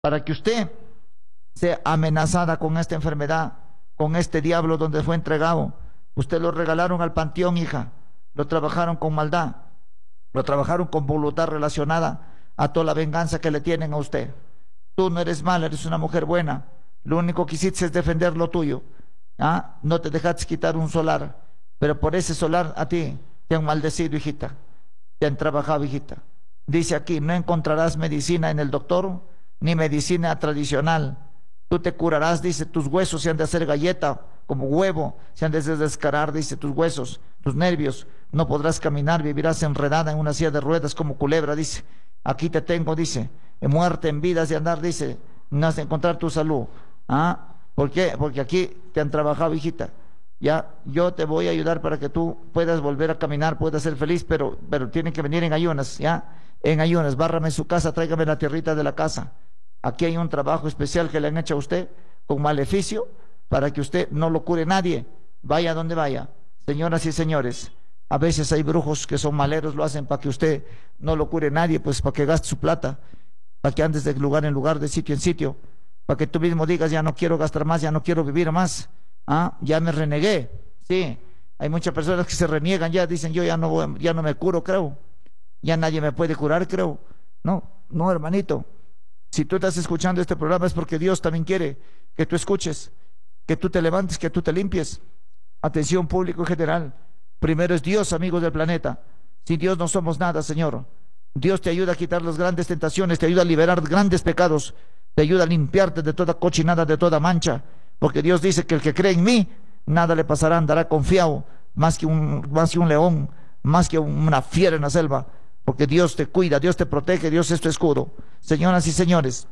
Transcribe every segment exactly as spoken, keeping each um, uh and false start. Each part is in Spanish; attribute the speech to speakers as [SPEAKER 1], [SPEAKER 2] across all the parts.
[SPEAKER 1] para que usted sea amenazada con esta enfermedad, con este diablo donde fue entregado. Usted lo regalaron al panteón, hija, lo trabajaron con maldad, lo trabajaron con voluntad relacionada a toda la venganza que le tienen a usted. Tú no eres mala, eres una mujer buena, lo único que hiciste es defender lo tuyo. ¿Ah? No te dejaste quitar un solar, pero por ese solar a ti te han maldecido, hijita, te han trabajado, hijita. Dice aquí, no encontrarás medicina en el doctor, ni medicina tradicional. Tú te curarás, dice, tus huesos se han de hacer galleta, como huevo, se han de descarar, dice, tus huesos, tus nervios. No podrás caminar, vivirás enredada en una silla de ruedas como culebra, dice. Aquí te tengo, dice, en muerte, en vidas de andar, dice, no has de encontrar tu salud. ¿Ah? ¿Por qué? Porque aquí te han trabajado, hijita. Ya, yo te voy a ayudar para que tú puedas volver a caminar, puedas ser feliz, pero, pero tienen que venir en ayunas, ¿ya? En ayunas, bárrame su casa, tráigame la tierrita de la casa. Aquí hay un trabajo especial que le han hecho a usted, con maleficio, para que usted no lo cure nadie, vaya donde vaya. Señoras y señores, a veces hay brujos que son maleros, lo hacen para que usted no lo cure nadie, pues para que gaste su plata, para que andes de lugar en lugar, de sitio en sitio, para que tú mismo digas, ya no quiero gastar más, ya no quiero vivir más. ¿Ah? Ya me renegué. Sí, hay muchas personas que se reniegan ya, dicen, yo ya no, ya no me curo, creo, ya nadie me puede curar, creo. No, no, hermanito, si tú estás escuchando este programa es porque Dios también quiere que tú escuches, que tú te levantes, que tú te limpies. Atención, público en general, primero es Dios, amigos del planeta. Sin Dios no somos nada, Señor. Dios te ayuda a quitar las grandes tentaciones, te ayuda a liberar grandes pecados, te ayuda a limpiarte de toda cochinada, de toda mancha. Porque Dios dice que el que cree en mí, nada le pasará, andará confiado, más que un, más que un león, más que una fiera en la selva, porque Dios te cuida, Dios te protege, Dios es tu escudo. Señoras y señores,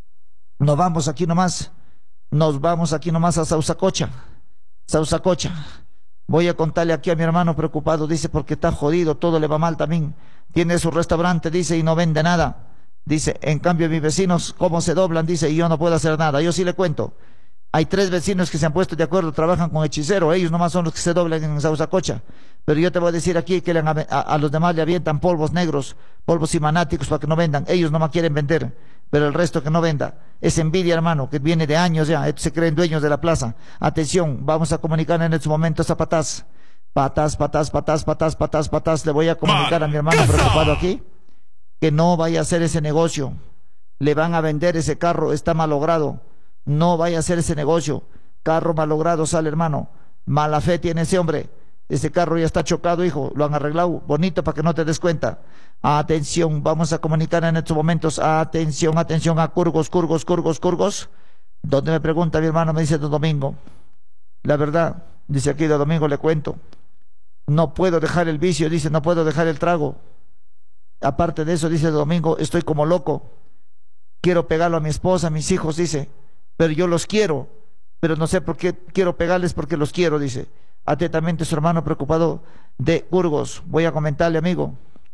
[SPEAKER 1] nos vamos aquí nomás, nos vamos aquí nomás a Sausacocha, Sausacocha. Voy a contarle aquí a mi hermano preocupado, dice, porque está jodido, todo le va mal también. Tiene su restaurante, dice, y no vende nada. Dice, en cambio mis vecinos, cómo se doblan, dice, y yo no puedo hacer nada. Yo sí le cuento. Hay tres vecinos que se han puesto de acuerdo, trabajan con hechicero, ellos nomás son los que se doblan en Sausacocha. Pero yo te voy a decir aquí que le han, a, a los demás le avientan polvos negros, polvos imanáticos para que no vendan. Ellos nomás quieren vender, pero el resto que no venda. Es envidia, hermano, que viene de años ya. Estos se creen dueños de la plaza. Atención, vamos a comunicar en estos momentos a Patás. Patás, Patás, Patás, Patás, Patás, Patás. Le voy a comunicar a mi hermano preocupado aquí que no vaya a hacer ese negocio. Le van a vender ese carro, está malogrado. No vaya a hacer ese negocio. Carro malogrado sale, hermano. Mala fe tiene ese hombre. Ese carro ya está chocado, hijo. Lo han arreglado bonito para que no te des cuenta. Atención, vamos a comunicar en estos momentos. Atención, atención a Curgos, Curgos, Curgos, Curgos. Donde me pregunta mi hermano, me dice don Domingo. La verdad, dice aquí don Domingo, le cuento. No puedo dejar el vicio, dice, no puedo dejar el trago. Aparte de eso, dice don Domingo, estoy como loco. Quiero pegarlo a mi esposa, a mis hijos, dice. Pero yo los quiero, pero no sé por qué quiero pegarles, porque los quiero, dice. Atentamente su hermano preocupado de Burgos. Voy a comentarle, amigo,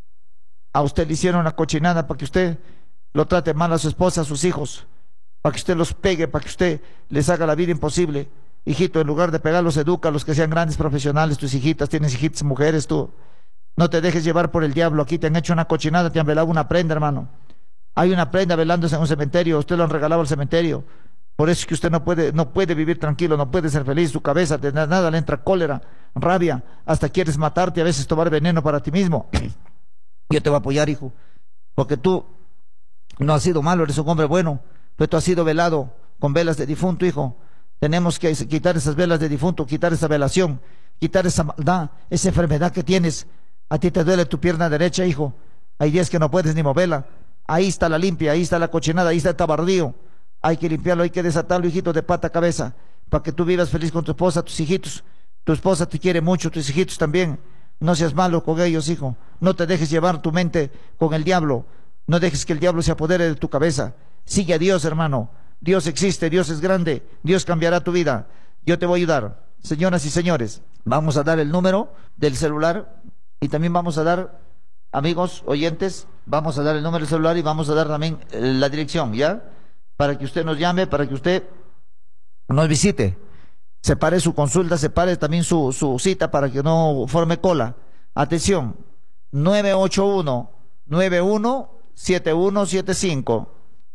[SPEAKER 1] a usted le hicieron una cochinada para que usted lo trate mal a su esposa, a sus hijos, para que usted los pegue, para que usted les haga la vida imposible. Hijito, en lugar de pegarlos, educa a los que sean grandes profesionales, tus hijitas, tienes hijitas mujeres, tú. No te dejes llevar por el diablo, aquí te han hecho una cochinada, te han velado una prenda, hermano. Hay una prenda velándose en un cementerio, usted lo han regalado al cementerio. Por eso es que usted no puede, no puede vivir tranquilo, no puede ser feliz, su cabeza de nada le entra cólera, rabia, hasta quieres matarte, a veces tomar veneno para ti mismo. Yo te voy a apoyar, hijo, porque tú no has sido malo, eres un hombre bueno, pero tú has sido velado con velas de difunto, hijo. Tenemos que quitar esas velas de difunto, quitar esa velación, quitar esa maldad, esa enfermedad que tienes. A ti te duele tu pierna derecha, hijo, hay días que no puedes ni moverla. Ahí está la limpia, ahí está la cochinada, ahí está el tabardío. Hay que limpiarlo, hay que desatarlo, hijito, de pata a cabeza, para que tú vivas feliz con tu esposa, tus hijitos. Tu esposa te quiere mucho, tus hijitos también. No seas malo con ellos, hijo. No te dejes llevar tu mente con el diablo. No dejes que el diablo se apodere de tu cabeza. Sigue a Dios, hermano. Dios existe, Dios es grande. Dios cambiará tu vida. Yo te voy a ayudar. Señoras y señores, vamos a dar el número del celular y también vamos a dar, amigos oyentes, vamos a dar el número del celular y vamos a dar también la dirección, ¿ya? Para que usted nos llame, para que usted nos visite, separe su consulta, separe también su, su cita para que no forme cola. Atención, nueve ocho uno, nueve uno siete uno siete cinco,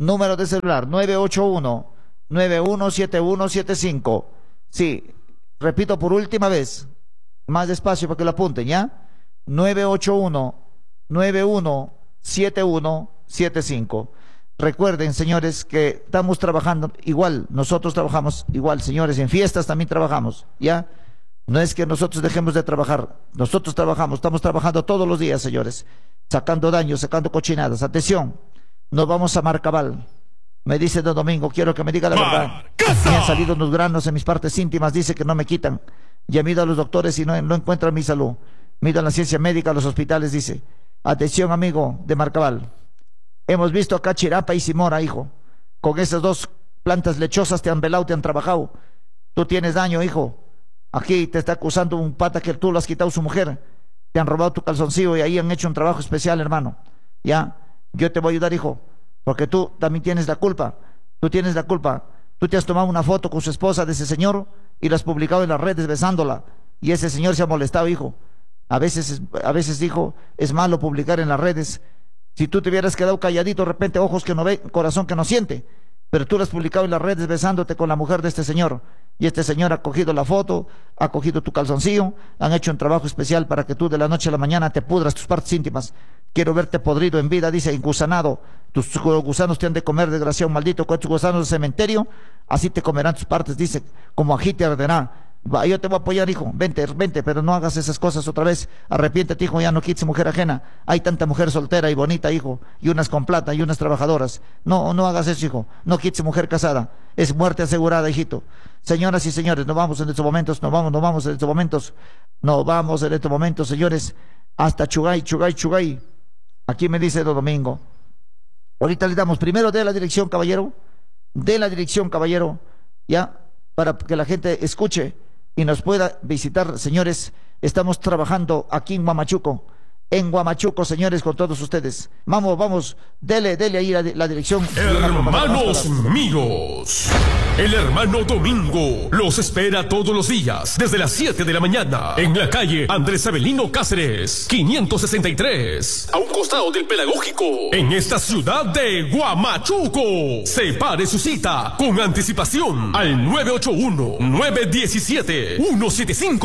[SPEAKER 1] número de celular nueve ocho uno, nueve uno siete uno siete cinco. Sí, repito por última vez, más despacio para que lo apunten, ¿ya? nueve ocho uno, nueve uno siete uno siete cinco. Recuerden, señores, que estamos trabajando igual, nosotros trabajamos igual, señores, en fiestas también trabajamos, ¿ya? No es que nosotros dejemos de trabajar, nosotros trabajamos, estamos trabajando todos los días, señores, sacando daños, sacando cochinadas. Atención, nos vamos a Marcabal. Me dice don Domingo, quiero que me diga la verdad. Me han salido unos granos en mis partes íntimas, dice que no me quitan. Ya he ido a los doctores y no, no encuentran mi salud. Me he ido a la ciencia médica, a los hospitales, dice. Atención, amigo de Marcabal. Hemos visto acá Chirapa y Simora, hijo. Con esas dos plantas lechosas te han velado, te han trabajado. Tú tienes daño, hijo. Aquí te está acusando un pata que tú lo has quitado su mujer. Te han robado tu calzoncillo y ahí han hecho un trabajo especial, hermano. Ya, yo te voy a ayudar, hijo. Porque tú también tienes la culpa. Tú tienes la culpa. Tú te has tomado una foto con su esposa de ese señor y la has publicado en las redes besándola. Y ese señor se ha molestado, hijo. A veces, a veces, hijo, es malo publicar en las redes. Si tú te hubieras quedado calladito, de repente, ojos que no ve, corazón que no siente. Pero tú lo has publicado en las redes besándote con la mujer de este señor. Y este señor ha cogido la foto, ha cogido tu calzoncillo, han hecho un trabajo especial para que tú de la noche a la mañana te pudras tus partes íntimas. Quiero verte podrido en vida, dice, engusanado. Tus gusanos te han de comer, desgraciado maldito, con tus gusanos de cementerio, así te comerán tus partes, dice, como ají te arderá. Va, yo te voy a apoyar, hijo, vente, vente, pero no hagas esas cosas otra vez. Arrepiéntete, hijo, ya no quites mujer ajena. Hay tanta mujer soltera y bonita, hijo, y unas con plata y unas trabajadoras. No, no hagas eso, hijo, no quites mujer casada. Es muerte asegurada, hijito. Señoras y señores, nos vamos en estos momentos, nos vamos, nos vamos en estos momentos, nos vamos en estos momentos, señores, hasta Chugay, Chugay, Chugay. Aquí me dice don Domingo. Ahorita le damos primero de la dirección, caballero, de la dirección, caballero, ya, para que la gente escuche y nos pueda visitar, señores. Estamos trabajando aquí en Huamachuco, en Huamachuco, señores, con todos ustedes. Vamos, vamos, dele, dele ahí la, la dirección.
[SPEAKER 2] Hermanos míos, el hermano Domingo los espera todos los días desde las siete de la mañana en la calle Andrés Avelino Cáceres, quinientos sesenta y tres, a un costado del Pedagógico, en esta ciudad de Huamachuco. Separe su cita con anticipación al nueve ocho uno, nueve uno siete, uno siete cinco.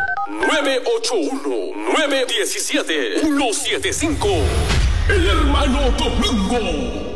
[SPEAKER 2] nueve ocho uno, nueve uno siete, uno siete cinco. El hermano Domingo.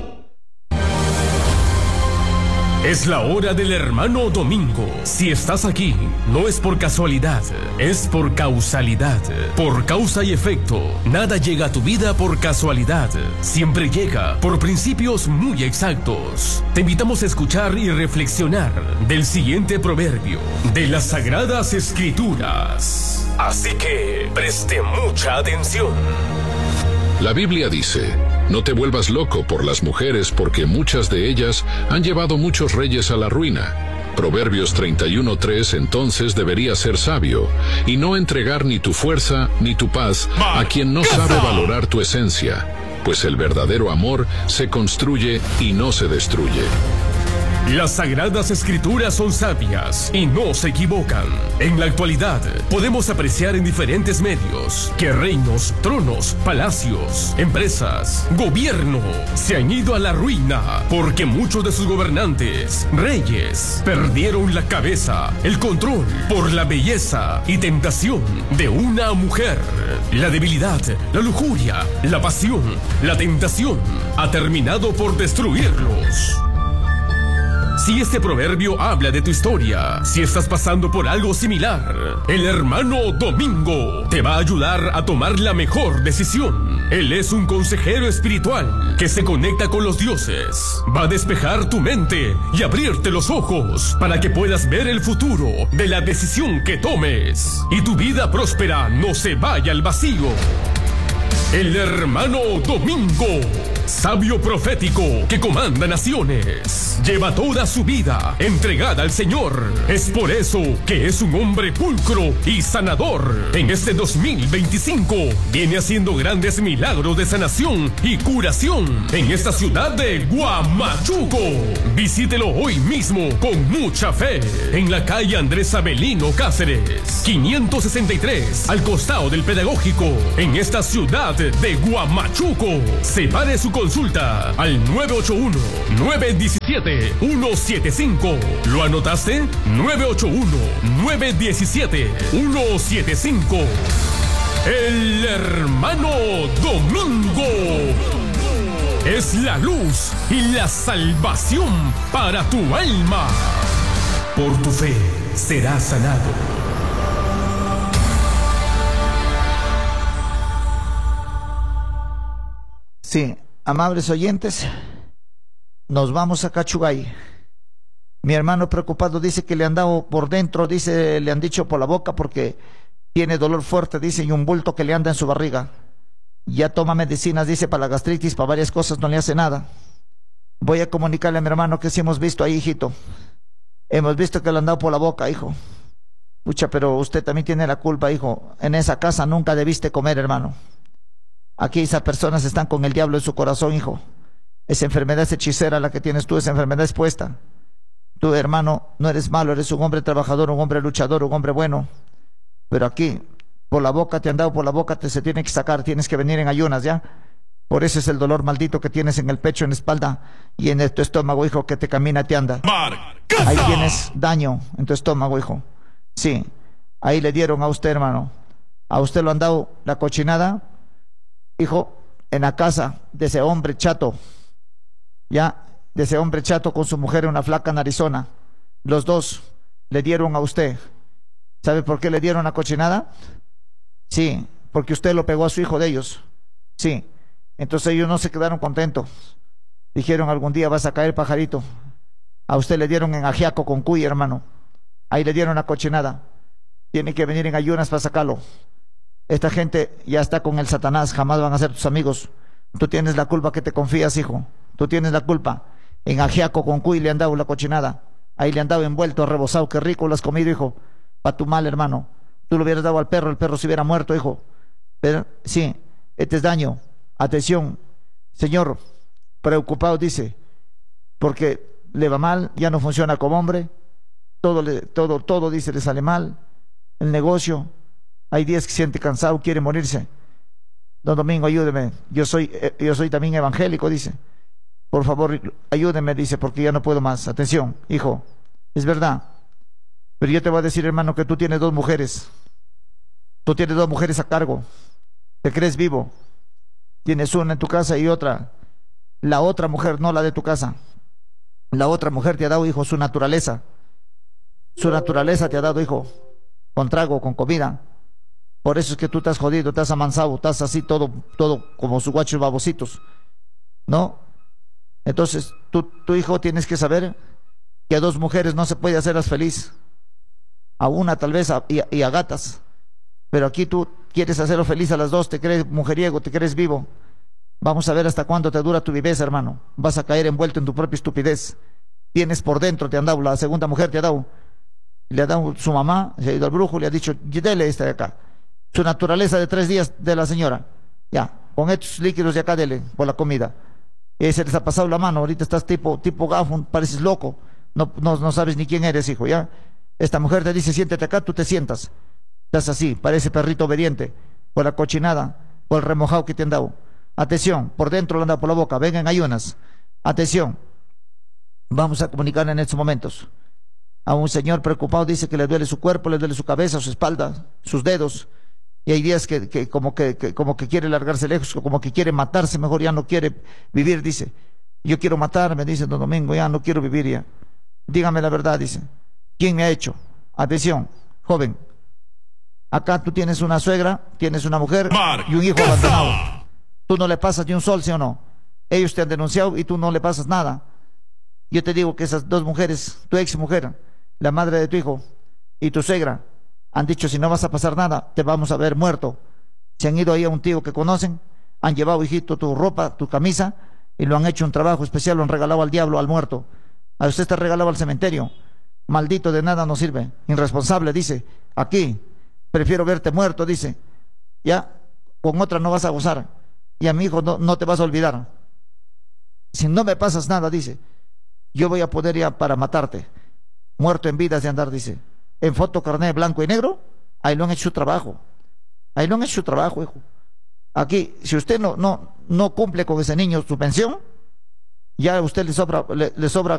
[SPEAKER 2] Es la hora del hermano Domingo. Si estás aquí, no es por casualidad, es por causalidad. Por causa y efecto, nada llega a tu vida por casualidad. Siempre llega por principios muy exactos. Te invitamos a escuchar y reflexionar del siguiente proverbio de las Sagradas Escrituras. Así que preste mucha atención.
[SPEAKER 3] La Biblia dice: no te vuelvas loco por las mujeres, porque muchas de ellas han llevado muchos reyes a la ruina. Proverbios treinta y uno tres. Entonces deberías ser sabio y no entregar ni tu fuerza ni tu paz a quien no sabe valorar tu esencia, pues el verdadero amor se construye y no se destruye.
[SPEAKER 2] Las Sagradas Escrituras son sabias y no se equivocan. En la actualidad, podemos apreciar en diferentes medios que reinos, tronos, palacios, empresas, gobierno se han ido a la ruina porque muchos de sus gobernantes, reyes, perdieron la cabeza, el control por la belleza y tentación de una mujer. La debilidad, la lujuria, la pasión, la tentación ha terminado por destruirlos. Si este proverbio habla de tu historia, si estás pasando por algo similar, el hermano Domingo te va a ayudar a tomar la mejor decisión. Él es un consejero espiritual que se conecta con los dioses. Va a despejar tu mente y abrirte los ojos para que puedas ver el futuro de la decisión que tomes y tu vida próspera no se vaya al vacío. El hermano Domingo, sabio profético que comanda naciones, lleva toda su vida entregada al Señor. Es por eso que es un hombre pulcro y sanador. En este dos mil veinticinco viene haciendo grandes milagros de sanación y curación en esta ciudad de Huamachuco. Visítelo hoy mismo con mucha fe en la calle Andrés Avelino Cáceres, quinientos sesenta y tres, al costado del Pedagógico, en esta ciudad de Huamachuco. Separe su consulta al nueve ocho uno, nueve uno siete, uno siete cinco. ¿Lo anotaste? nueve ocho uno, nueve uno siete, uno siete cinco. El hermano Domingo es la luz y la salvación para tu alma. Por tu fe serás sanado.
[SPEAKER 1] Sí, amables oyentes, nos vamos a Cachugay. Mi hermano preocupado dice que le han dado por dentro, dice, le han dicho por la boca porque tiene dolor fuerte, dice, y un bulto que le anda en su barriga. Ya toma medicinas, dice, para la gastritis, para varias cosas, no le hace nada. Voy a comunicarle a mi hermano que sí hemos visto ahí, hijito. Hemos visto que le han dado por la boca, hijo. Pucha, pero usted también tiene la culpa, hijo. En esa casa nunca debiste comer, hermano. Aquí esas personas están con el diablo en su corazón, hijo. Esa enfermedad es hechicera la que tienes tú, esa enfermedad es puesta. Tú, hermano, no eres malo, eres un hombre trabajador, un hombre luchador, un hombre bueno. Pero aquí, por la boca te han dado, por la boca te se tiene que sacar, tienes que venir en ayunas, ¿ya? Por eso es el dolor maldito que tienes en el pecho, en la espalda y en tu estómago, hijo, que te camina, te anda. Ahí tienes daño en tu estómago, hijo. Sí, ahí le dieron a usted, hermano. A usted lo han dado la cochinada, hijo, en la casa de ese hombre chato, ya, de ese hombre chato con su mujer, una flaca narizona. Los dos le dieron a usted. ¿Sabe por qué le dieron la cochinada? Sí, porque usted lo pegó a su hijo de ellos. Sí, entonces ellos no se quedaron contentos. Dijeron, algún día vas a caer, pajarito. A usted le dieron en ajiaco con cuy, hermano. Ahí le dieron la cochinada. Tiene que venir en ayunas para sacarlo. Esta gente ya está con el Satanás, jamás van a ser tus amigos. Tú tienes la culpa que te confías, hijo. Tú tienes la culpa. En ajiaco con cuy le han dado la cochinada. Ahí le han dado envuelto, rebozado. Qué rico lo has comido, hijo. Pa' tu mal, hermano. Tú lo hubieras dado al perro, el perro se hubiera muerto, hijo. Pero sí, este es daño. Atención, señor, preocupado dice, porque le va mal, ya no funciona como hombre, todo, le, todo, todo dice le sale mal, el negocio, hay días que siente cansado, quiere morirse. Don Domingo, ayúdeme, yo soy, eh, yo soy también evangélico, dice, por favor, ayúdeme, dice, porque ya no puedo más. Atención, hijo, es verdad, pero yo te voy a decir, hermano, que tú tienes dos mujeres, tú tienes dos mujeres a cargo, te crees vivo. Tienes una en tu casa y otra, la otra mujer, no la de tu casa. La otra mujer te ha dado, hijo, su naturaleza. Su naturaleza te ha dado, hijo, con trago, con comida. Por eso es que tú te has jodido, te has amansado, estás así todo, todo como sus guachos babositos, ¿no? Entonces, tú, tu hijo, tienes que saber que a dos mujeres no se puede hacerlas feliz. A una tal vez a, y, a, y a gatas. Pero aquí tú quieres hacerlo feliz a las dos, te crees mujeriego, te crees vivo. Vamos a ver hasta cuándo te dura tu viveza, hermano. Vas a caer envuelto en tu propia estupidez. Tienes por dentro, te han dado, la segunda mujer te ha dado. Le ha dado su mamá, se ha ido al brujo, le ha dicho, dele esta de acá. Su naturaleza de tres días de la señora. Ya, con estos líquidos de acá, dele, por la comida. Y se les ha pasado la mano, ahorita estás tipo, tipo gafo, pareces loco. No, no, no sabes ni quién eres, hijo, ya. Esta mujer te dice, siéntate acá, tú te sientas. Estás así, parece perrito obediente, por la cochinada, por el remojado que te han dado. Atención, por dentro lo han dado por la boca, vengan ayunas. Atención, vamos a comunicar en estos momentos. A un señor preocupado dice que le duele su cuerpo, le duele su cabeza, su espalda, sus dedos. Y hay días que, que, como, que, que como que quiere largarse lejos, como que quiere matarse, mejor ya no quiere vivir, dice. Yo quiero matarme, dice don Domingo, ya no quiero vivir ya. Dígame la verdad, dice. ¿Quién me ha hecho? Atención, joven. Acá tú tienes una suegra, tienes una mujer y un hijo abandonado. Tú no le pasas ni un sol, ¿sí o no? Ellos te han denunciado y tú no le pasas nada. Yo te digo que esas dos mujeres, tu ex mujer, la madre de tu hijo y tu suegra, han dicho, si no vas a pasar nada, te vamos a ver muerto. Se han ido ahí a un tío que conocen, han llevado, hijito, tu ropa, tu camisa, y lo han hecho un trabajo especial, lo han regalado al diablo, al muerto. A usted está regalado al cementerio. Maldito, de nada no sirve. Irresponsable, dice. Aquí, prefiero verte muerto, dice. Ya, con otra no vas a gozar. Y a mi hijo no, no te vas a olvidar. Si no me pasas nada, dice, yo voy a poder ya para matarte. Muerto en vidas de andar, dice. En foto, carnet blanco y negro, ahí lo han hecho su trabajo. Ahí lo han hecho su trabajo, hijo. Aquí, si usted no, no, no cumple con ese niño su pensión, ya a usted le sobra, le, le sobra